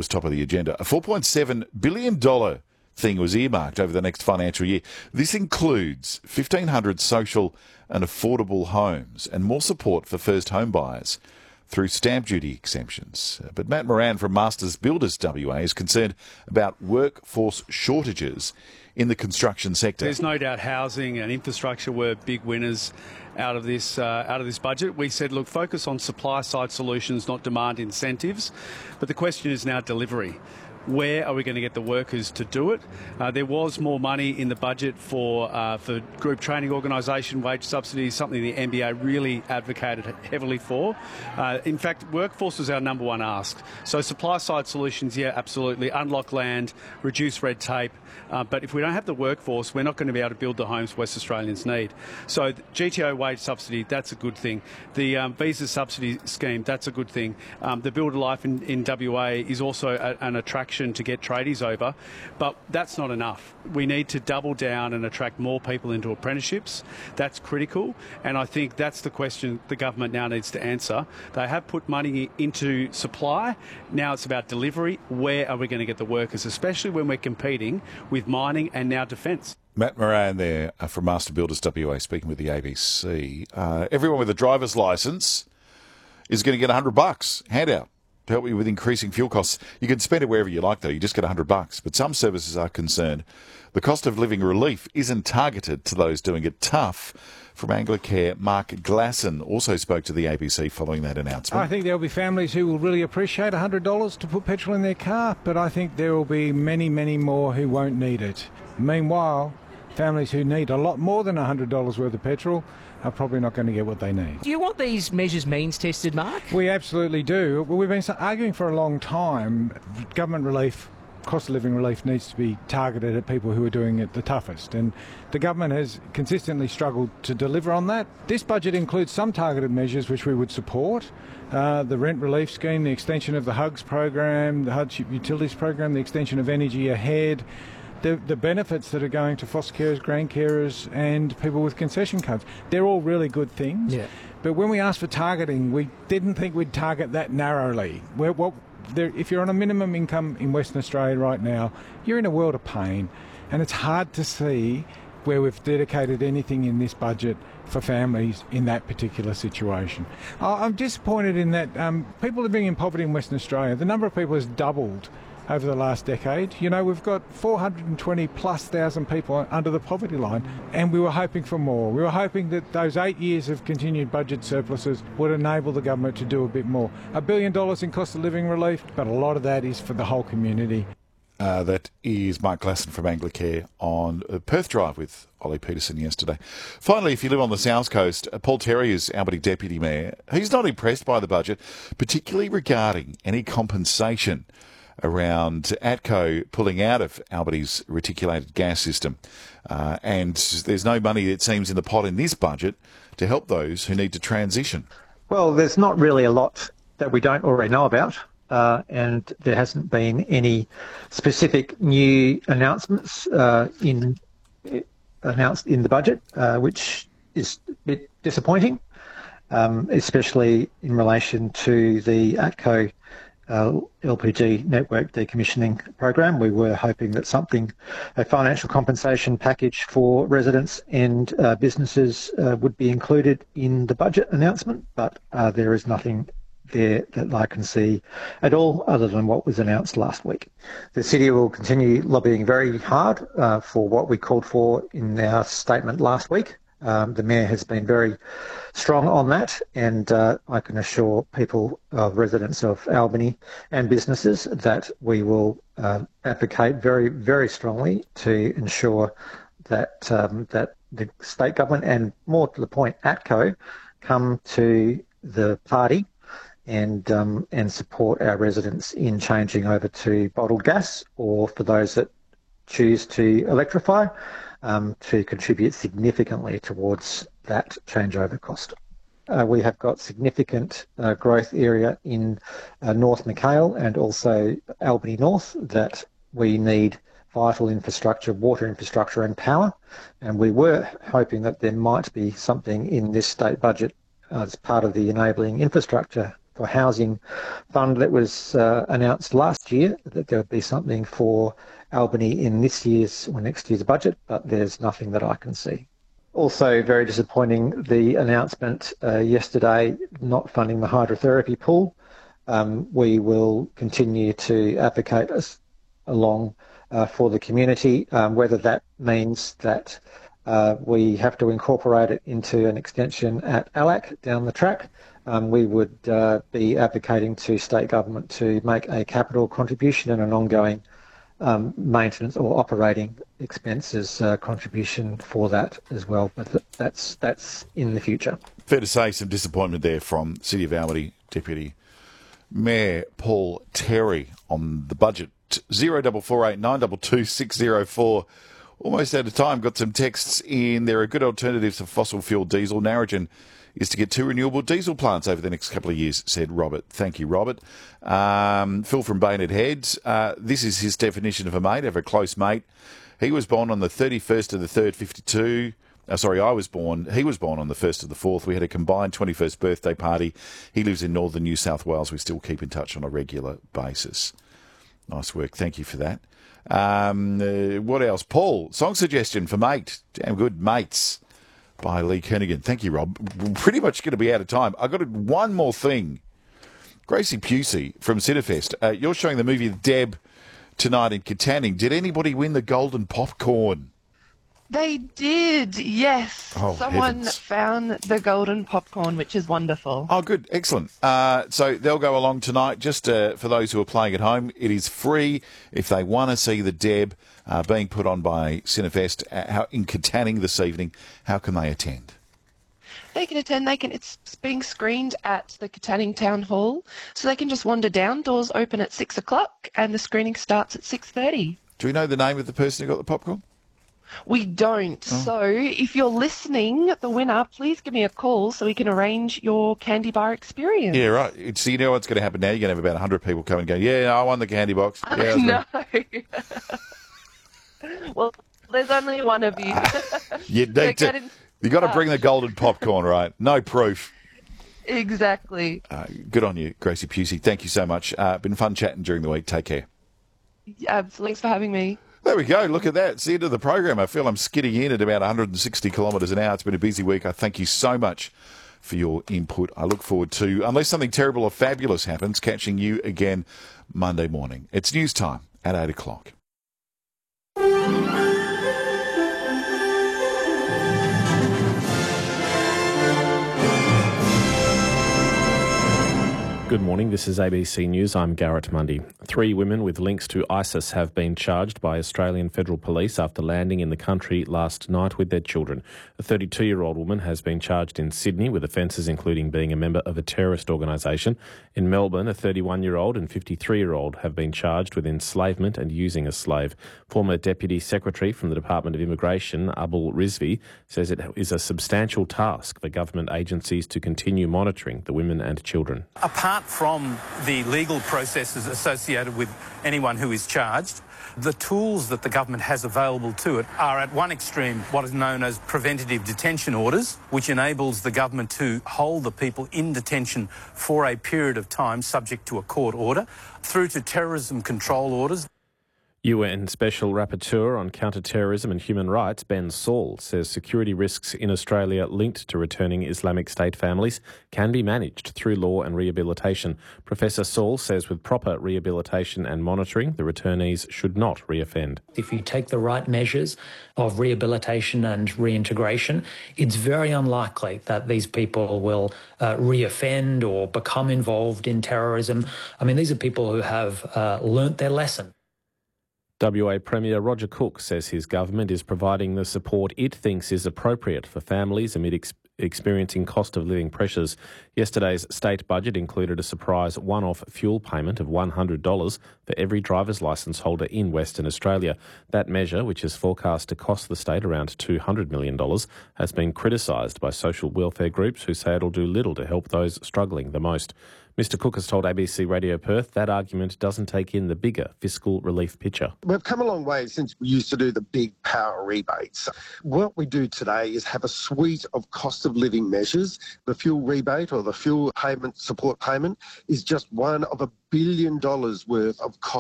was top of the agenda. A $4.7 billion thing was earmarked over the next financial year. This includes 1,500 social and affordable homes and more support for first home buyers through stamp duty exemptions. But Matt Moran from Masters Builders WA is concerned about workforce shortages in the construction sector. There's no doubt housing and infrastructure were big winners out of this budget. We said, look, focus on supply-side solutions, not demand incentives. But the question is now delivery. Where are we going to get the workers to do it? There was more money in the budget for group training organisation wage subsidies, something the NBA really advocated heavily for. In fact, workforce was our number one ask. So supply-side solutions, yeah, absolutely. Unlock land, reduce red tape. But if we don't have the workforce, we're not going to be able to build the homes West Australians need. So GTO wage subsidy, that's a good thing. The visa subsidy scheme, that's a good thing. The Builder Life in WA is also an attraction to get tradies over, but that's not enough. We need to double down and attract more people into apprenticeships. That's critical, and I think that's the question the government now needs to answer. They have put money into supply. Now it's about delivery. Where are we going to get the workers, especially when we're competing with mining and now defence? Matt Moran there from Master Builders WA speaking with the ABC. Everyone with a driver's licence is going to get $100 handout to help you with increasing fuel costs. You can spend it wherever you like, though. You just get $100. But some services are concerned the cost of living relief isn't targeted to those doing it tough. From Anglicare, Mark Glasson also spoke to the ABC following that announcement. I think there will be families who will really appreciate $100 to put petrol in their car, but I think there will be many, many more who won't need it. Meanwhile, families who need a lot more than $100 worth of petrol are probably not going to get what they need. Do you want these measures means tested, Mark? We absolutely do. We've been arguing for a long time. Government relief, cost of living relief needs to be targeted at people who are doing it the toughest, and the government has consistently struggled to deliver on that. This budget includes some targeted measures which we would support. The rent relief scheme, the extension of the HUGS program, the hardship utilities program, the extension of Energy Ahead, the benefits that are going to foster carers, grand carers and people with concession cards. They're all really good things. Yeah. But when we asked for targeting, we didn't think we'd target that narrowly. If you're on a minimum income in Western Australia right now, you're in a world of pain, and it's hard to see where we've dedicated anything in this budget for families in that particular situation. I'm disappointed in that people living in poverty in Western Australia, the number of people has doubled over the last decade. You know, we've got 420,000+ people under the poverty line, and we were hoping for more. We were hoping that those 8 years of continued budget surpluses would enable the government to do a bit more. $1 billion in cost of living relief, but a lot of that is for the whole community. That is Mark Glasson from Anglicare on Perth Drive with Ollie Peterson yesterday. Finally, if you live on the South Coast, Paul Terry is Albany Deputy Mayor. He's not impressed by the budget, particularly regarding any compensation around ATCO pulling out of Albany's reticulated gas system. And there's no money, it seems, in the pot in this budget to help those who need to transition. Well, there's not really a lot that we don't already know about. And there hasn't been any specific new announcements announced in the budget, which is a bit disappointing, especially in relation to the ATCO LPG network decommissioning program. We were hoping that a financial compensation package for residents and businesses would be included in the budget announcement, but there is nothing there that I can see at all other than what was announced last week. The city will continue lobbying very hard for what we called for in our statement last week. The Mayor has been very strong on that, and I can assure residents of Albany and businesses that we will advocate very, very strongly to ensure that that the state government, and more to the point ATCO, come to the party and support our residents in changing over to bottled gas, or for those that choose to electrify, to contribute significantly towards that changeover cost. We have got significant growth area in North McHale and also Albany North that we need vital infrastructure, water infrastructure and power, and we were hoping that there might be something in this state budget as part of the enabling infrastructure for Housing Fund that was announced last year, that there would be something for Albany in this year's or next year's budget, but there's nothing that I can see. Also very disappointing, the announcement yesterday not funding the hydrotherapy pool. We will continue to advocate along for the community, whether that means that we have to incorporate it into an extension at ALAC down the track. We would be advocating to state government to make a capital contribution and an ongoing maintenance or operating expenses contribution for that as well, but that's in the future. Fair to say some disappointment there from City of Albany Deputy Mayor Paul Terry on the budget. 0448 922 604. Almost out of time. Got some texts in. There are good alternatives to fossil fuel diesel. Narrogin is to get 2 renewable diesel plants over the next couple of years, said Robert. Thank you, Robert. Phil from Baynard Head. This is his definition of a mate, of a close mate. He was born on the 31st of the 3rd, 52. I was born. He was born on the 1st of the 4th. We had a combined 21st birthday party. He lives in northern New South Wales. We still keep in touch on a regular basis. Nice work. Thank you for that. What else? Paul, song suggestion for Mate. Damn good, Mates, by Lee Kernaghan. Thank you, Rob. We're pretty much going to be out of time. I've got one more thing. Gracie Pusey from Cinefest. You're showing the movie Deb tonight in Katanning. Did anybody win the golden popcorn? They did, yes. Oh, someone heavens. found the golden popcorn, which is wonderful. Oh, good. Excellent. So they'll go along tonight. Just for those who are playing at home, it is free if they want to see the Deb being put on by Cinefest in Katanning this evening. How can they attend? They can attend. It's being screened at the Katanning Town Hall, so they can just wander down. Doors open at 6 o'clock, and the screening starts at 6:30. Do we know the name of the person who got the popcorn? We don't. Oh. So if you're listening, the winner, please give me a call so we can arrange your candy bar experience. Yeah, right. So you know what's going to happen now? You're going to have about 100 people come and go, yeah, I won the candy box. Yeah, no. Well, there's only one of you. You got to bring the golden popcorn, right? No proof. Exactly. Good on you, Gracie Pusey. Thank you so much. Been fun chatting during the week. Take care. Thanks for having me. There we go. Look at that. It's the end of the program. I feel I'm skidding in at about 160 kilometres an hour. It's been a busy week. I thank you so much for your input. I look forward to, unless something terrible or fabulous happens, catching you again Monday morning. It's news time at 8 o'clock. Good morning, this is ABC News. I'm Garrett Mundy. 3 women with links to ISIS have been charged by Australian Federal Police after landing in the country last night with their children. A 32-year-old woman has been charged in Sydney with offences including being a member of a terrorist organisation. In Melbourne, a 31-year-old and 53-year-old have been charged with enslavement and using a slave. Former Deputy Secretary from the Department of Immigration, Abul Rizvi, says it is a substantial task for government agencies to continue monitoring the women and children. Apart from the legal processes associated with anyone who is charged, the tools that the government has available to it are at one extreme what is known as preventative detention orders, which enables the government to hold the people in detention for a period of time subject to a court order, through to terrorism control orders. UN Special Rapporteur on Counter-Terrorism and Human Rights, Ben Saul, says security risks in Australia linked to returning Islamic State families can be managed through law and rehabilitation. Professor Saul says with proper rehabilitation and monitoring, the returnees should not reoffend. If you take the right measures of rehabilitation and reintegration, it's very unlikely that these people will reoffend or become involved in terrorism. I mean, these are people who have learnt their lesson. WA Premier Roger Cook says his government is providing the support it thinks is appropriate for families amid experiencing cost of living pressures. Yesterday's state budget included a surprise one-off fuel payment of $100 for every driver's licence holder in Western Australia. That measure, which is forecast to cost the state around $200 million, has been criticised by social welfare groups who say it'll do little to help those struggling the most. Mr Cook has told ABC Radio Perth that argument doesn't take in the bigger fiscal relief picture. We've come a long way since we used to do the big power rebates. What we do today is have a suite of cost of living measures. The fuel rebate or the fuel payment support payment is just one of $1 billion worth of cost